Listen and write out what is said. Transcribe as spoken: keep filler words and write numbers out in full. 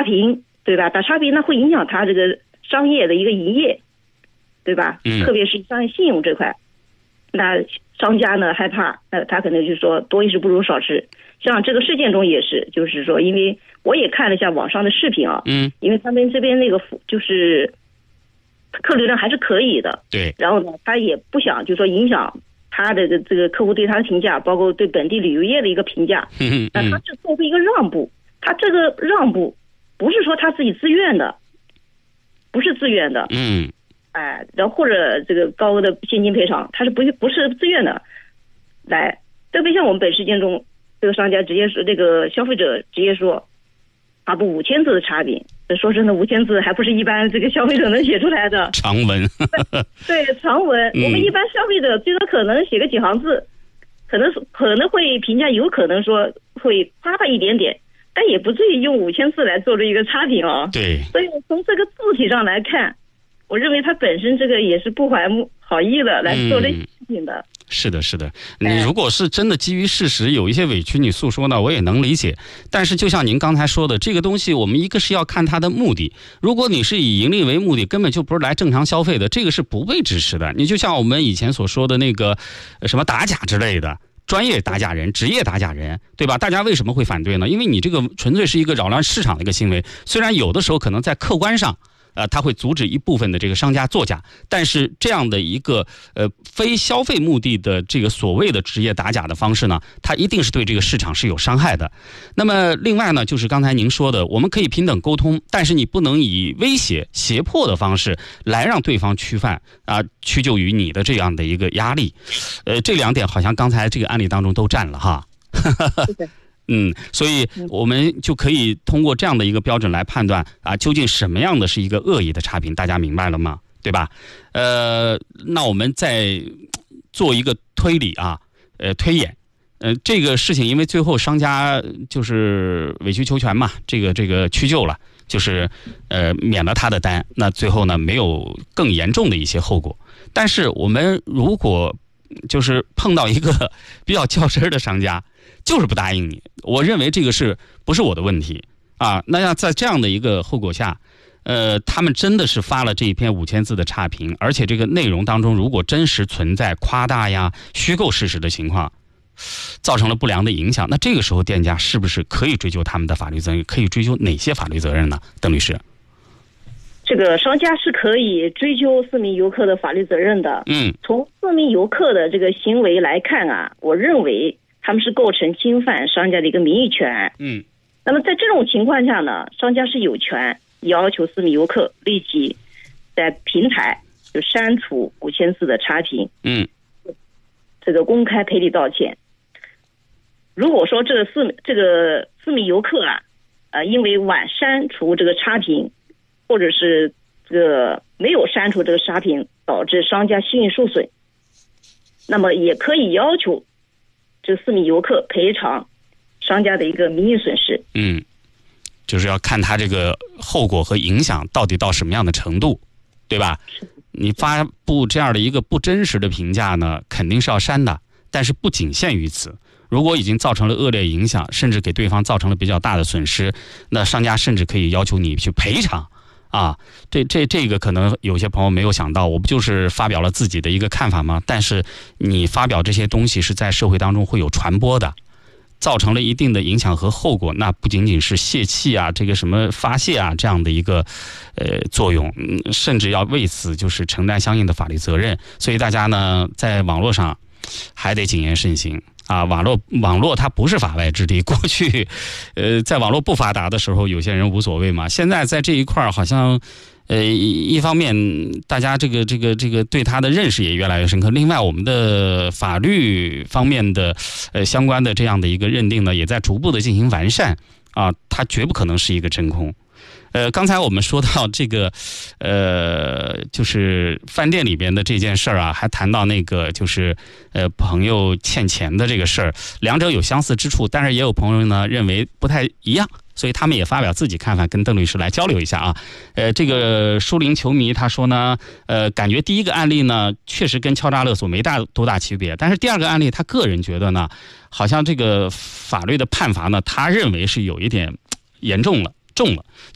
评，对吧？打差评那会影响他这个商业的一个营业，对吧？ 嗯， 特别是商业信用这块，那商家呢害怕，那他可能就说多一事不如少吃。像这个事件中也是，就是说，因为我也看了一下网上的视频啊， 嗯， 因为他们这边那个就是客流量还是可以的， 对， 然后呢，他也不想就说影响他的这个客户对他的评价，包括对本地旅游业的一个评价， 嗯， 那他是做出一个让步，他这个让步不是说他自己自愿的，不是自愿的， 嗯， 哎，然后或者这个高额的现金赔偿，他是不不是自愿的，来，特别像我们本事件中，这个商家直接说，这个消费者直接说，发布五千字的差评，说真的，五千字还不是一般这个消费者能写出来的长文， 对长文， 嗯、 我们一般消费者最多可能写个几行字，可能可能会评价，有可能说会夸他一点点，但也不至于用五千字来做出一个差评啊。 对， 所以从这个字体上来看，我认为他本身这个也是不怀好意的来做这事情的。 嗯，是的，是的。你如果是真的基于事实有一些委屈你诉说呢，我也能理解。但是就像您刚才说的，这个东西我们一个是要看它的目的。如果你是以盈利为目的，根本就不是来正常消费的，这个是不被支持的。你就像我们以前所说的那个什么打假之类的。专业打假人，职业打假人，对吧？大家为什么会反对呢？因为你这个纯粹是一个扰乱市场的一个行为。虽然有的时候可能在客观上，呃，它会阻止一部分的这个商家作假，但是这样的一个呃非消费目的的这个所谓的职业打假的方式呢，它一定是对这个市场是有伤害的。那么另外呢，就是刚才您说的，我们可以平等沟通，但是你不能以威胁、胁迫的方式来让对方屈犯啊，屈就于你的这样的一个压力。呃，这两点好像刚才这个案例当中都占了哈。嗯，所以我们就可以通过这样的一个标准来判断啊，究竟什么样的是一个恶意的差评，大家明白了吗？对吧？呃，那我们再做一个推理啊，呃，推演，呃，这个事情因为最后商家就是委曲求全嘛，这个这个屈就了，就是呃免了他的单，那最后呢没有更严重的一些后果。但是我们如果就是碰到一个比较较真儿的商家，就是不答应你，我认为这个是不是我的问题啊？那要在这样的一个后果下，呃，他们真的是发了这一篇五千字的差评，而且这个内容当中如果真实存在夸大呀、虚构事实的情况，造成了不良的影响，那这个时候店家是不是可以追究他们的法律责任？可以追究哪些法律责任呢？邓律师？ 这个商家是可以追究四名游客的法律责任的。 嗯， 从四名游客的这个行为来看啊，我认为他们是构成侵犯商家的一个名誉权。 嗯， 那么在这种情况下呢，商家是有权要求四名游客立即在平台就删除五千字的差评。 嗯， 这个公开赔礼道歉。如果说这个四这个四名游客啊，呃，因为晚删除这个差评，或者是这个没有删除这个差评，导致商家信誉受损，那么也可以要求这四名游客赔偿商家的一个名誉损失。 嗯，就是要看他这个后果和影响到底到什么样的程度，对吧？你发布这样的一个不真实的评价呢，肯定是要删的，但是不仅限于此。如果已经造成了恶劣影响，甚至给对方造成了比较大的损失，那商家甚至可以要求你去赔偿。啊，这这这个可能有些朋友没有想到，我不就是发表了自己的一个看法吗？但是你发表这些东西是在社会当中会有传播的，造成了一定的影响和后果，那不仅仅是泄气啊，这个什么发泄啊这样的一个呃作用，嗯，甚至要为此就是承担相应的法律责任。所以大家呢，在网络上还得谨言慎行。啊，网络网络它不是法外之地。过去，呃，在网络不发达的时候，有些人无所谓嘛。现在在这一块儿，好像，呃，一方面大家这个这个这个对它的认识也越来越深刻。另外，我们的法律方面的呃相关的这样的一个认定呢，也在逐步的进行完善。啊，它绝不可能是一个真空。呃，刚才我们说到这个，呃，就是饭店里边的这件事儿啊，还谈到那个就是呃朋友欠钱的这个事儿，两者有相似之处，但是也有朋友呢认为不太一样，所以他们也发表自己看法，跟邓律师来交流一下啊。呃，这个书林球迷他说呢，呃，感觉第一个案例呢确实跟敲诈勒索没大多大区别，但是第二个案例他个人觉得呢，好像这个法律的判罚呢，他认为是有一点严重了。重了，